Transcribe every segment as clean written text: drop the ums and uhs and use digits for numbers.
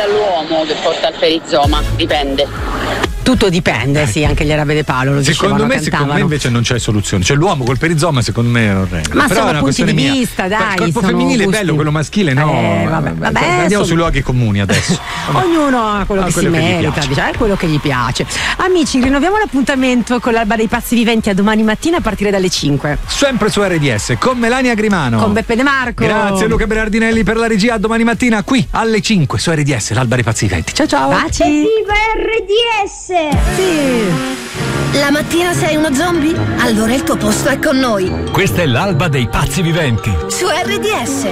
dall'uomo che porta il perizoma, dipende. Tutto dipende, sì, anche gli Arabe de Palo lo secondo dicevano, me invece non c'è soluzione. Cioè l'uomo col perizoma secondo me non regge. Ma però sono punti di vista, dai. Il corpo femminile gusti. è bello, quello maschile no. Vabbè, andiamo sui luoghi comuni adesso. Ognuno ha quello che si merita, diciamo, è quello che gli piace. Amici, rinnoviamo l'appuntamento con l'Alba dei Pazzi Viventi a domani mattina a partire dalle 5. Sempre su RDS con Melania Grimano. Con Beppe De Marco. Grazie Luca Berardinelli per la regia. A domani mattina qui alle 5 su RDS, l'Alba dei Pazzi Viventi. Ciao ciao. Baci. Viva RDS! Sì. La mattina sei uno zombie? Allora il tuo posto è con noi. Questa è l'Alba dei Pazzi Viventi. Su RDS.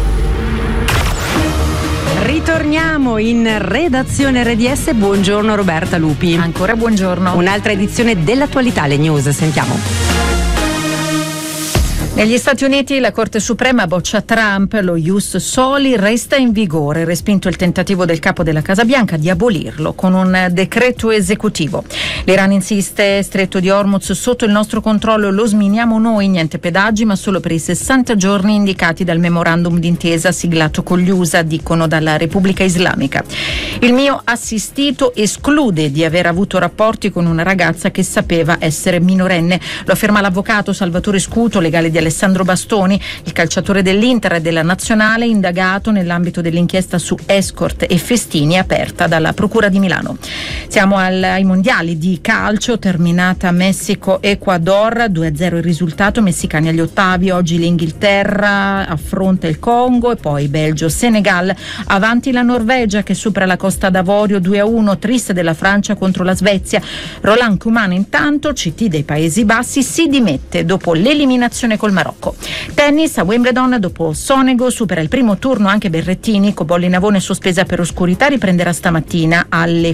Ritorniamo in redazione RDS. Buongiorno Roberta Lupi. Ancora buongiorno. Un'altra edizione dell'attualità, le news, sentiamo. Negli Stati Uniti la Corte Suprema boccia Trump, lo ius soli resta in vigore, respinto il tentativo del capo della Casa Bianca di abolirlo con un decreto esecutivo. L'Iran insiste, Stretto di Hormuz sotto il nostro controllo, lo sminiamo noi, niente pedaggi ma solo per i 60 giorni indicati dal memorandum d'intesa siglato con gli USA, dicono dalla Repubblica Islamica. Il mio assistito esclude di aver avuto rapporti con una ragazza che sapeva essere minorenne, lo afferma l'avvocato Salvatore Scuto, legale di Alessandro Bastoni, il calciatore dell'Inter e della Nazionale, indagato nell'ambito dell'inchiesta su escort e festini aperta dalla Procura di Milano. Siamo ai mondiali di calcio, terminata Messico-Ecuador, 2-0 il risultato, messicani agli ottavi, oggi l'Inghilterra affronta il Congo e poi Belgio-Senegal, avanti la Norvegia che supera la Costa d'Avorio 2-1, triste della Francia contro la Svezia. Roland Koeman intanto, CT dei Paesi Bassi, si dimette dopo l'eliminazione col Marocco. Tennis a Wimbledon, dopo Sonego supera il primo turno anche Berrettini, Cobolli Navone sospesa per oscurità riprenderà stamattina alle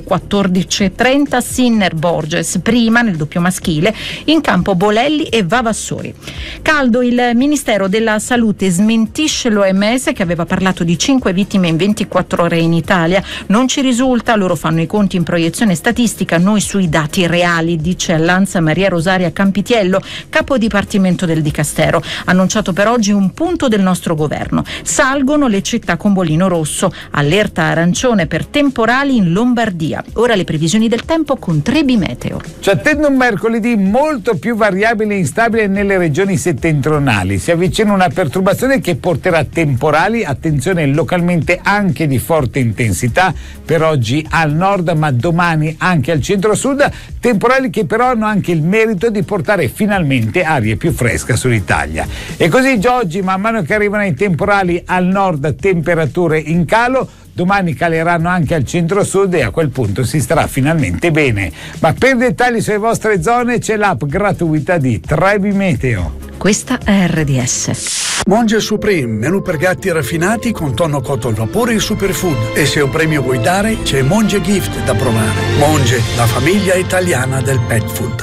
14.30, Sinner Borges prima nel doppio maschile, in campo Bolelli e Vavassori. Caldo, il Ministero della Salute smentisce l'OMS che aveva parlato di 5 vittime in 24 ore in Italia, non ci risulta, loro fanno i conti in proiezione statistica, noi sui dati reali, dice all'Ansa Maria Rosaria Campitiello, capo dipartimento del Dicastero. Annunciato per oggi un punto del nostro governo. Salgono le città con bollino rosso, allerta arancione per temporali in Lombardia. Ora le previsioni del tempo con Trebi Meteo. Ci attende un mercoledì molto più variabile e instabile nelle regioni settentrionali. Si avvicina una perturbazione che porterà temporali, attenzione localmente anche di forte intensità, per oggi al nord ma domani anche al centro-sud, temporali che però hanno anche il merito di portare finalmente aria più fresca sull'Italia. E così già oggi, man mano che arrivano i temporali al nord, temperature in calo, domani caleranno anche al centro-sud e a quel punto si starà finalmente bene. Ma per dettagli sulle vostre zone c'è l'app gratuita di Trebi Meteo. Questa è RDS. Monge Supreme, menù per gatti raffinati con tonno cotto al vapore e superfood. E se un premio vuoi dare, c'è Monge Gift da provare. Monge, la famiglia italiana del pet food.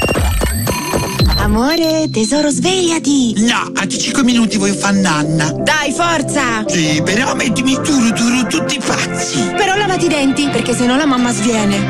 Amore, tesoro, svegliati! No, a 5 minuti voglio fare nanna. Dai, forza! Sì, però mettimi tutti pazzi. Però lavati i denti, perché sennò la mamma sviene.